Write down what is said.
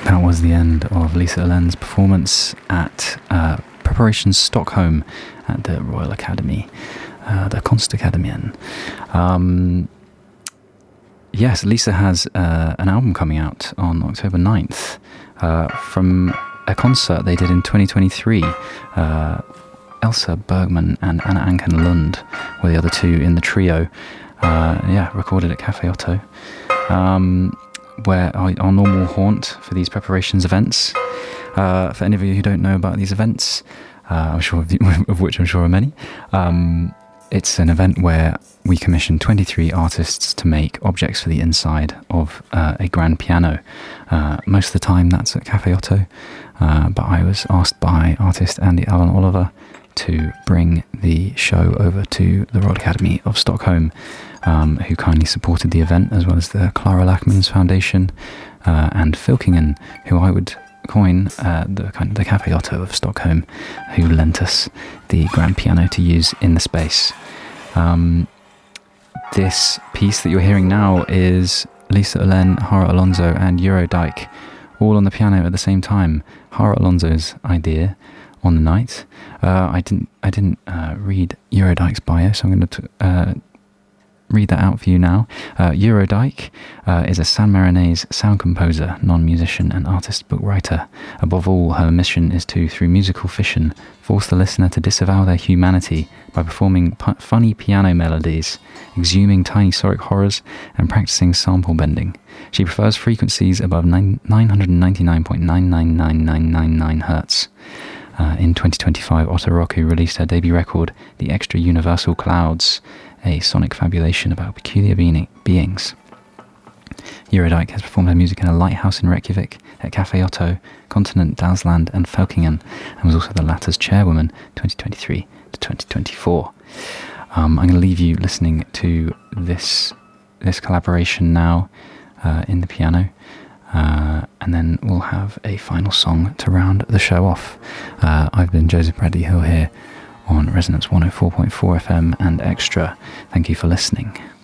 That was the end of Lisa Allen's performance at Preparations Stockholm at the Royal Academy, the Konstakademien. Yes, Lisa has an album coming out on October 9th from a concert they did in 2023. Elsa Bergman and Anna Anken Lund were the other two in the trio. Recorded at Cafe Otto, where our normal haunt for these preparations events. For any of you who don't know about these events, I'm sure of which I'm sure are many, it's an event where we commission 23 artists to make objects for the inside of a grand piano. Most of the time that's at Cafe Otto, but I was asked by artist Andy Allen Oliver to bring the show over to the Royal Academy of Stockholm, who kindly supported the event, as well as the Clara Lackmans Foundation and Filkingen, who I would coin the Cafe Otto of Stockholm, who lent us the grand piano to use in the space. This piece that you're hearing now is Lisa Allen, Hara Alonso and Eurodike, all on the piano at the same time. Hara Alonso's idea on the night. I didn't read Eurodike's bio, so I'm going to read that out for you now. Eurodike is a San Marinese sound composer, non-musician and artist book writer. Above all, her mission is to, through musical fission, force the listener to disavow their humanity by performing funny piano melodies, exhuming tiny soric horrors, and practicing sample bending. She prefers frequencies above 999.999999 Hz. In 2025, Otoroku released her debut record, The Extra Universal Clouds, a sonic fabulation about peculiar beings. Eurodike has performed her music in a lighthouse in Reykjavik, at Cafe Otto, Continent, Dalsland and Felkingen, and was also the latter's chairwoman 2023 to 2024. I'm going to leave you listening to this collaboration now in the piano, and then we'll have a final song to round the show off. I've been Joseph Bradley Hill here on Resonance 104.4 FM and Extra. Thank you for listening.